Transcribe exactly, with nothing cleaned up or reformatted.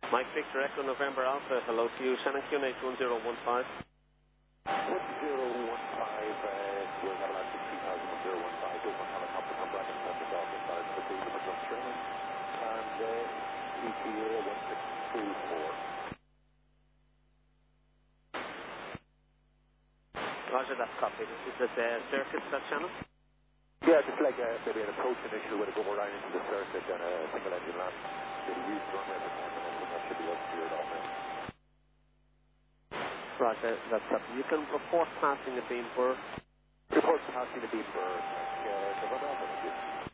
Mike Victor Echo November Alpha, hello to you. Shannon Q N H one zero one five. one zero one five, uh, we'll have about sixty thousand one zero one five. There's one helicopter from Bracken at the Dolphin side for the Liberty training. And uh, E T A one six two four. Roger, that's copied. Is this uh, circuit, that channel? Yeah, just like uh, maybe an approach initial with a go right into the circuit and a single engine land. Maybe use runway for ten minutes and that should be all cleared off now. Roger, that's copied. You can report passing a beam burst. Report passing a beam burst. Uh, November Alpha, thank you.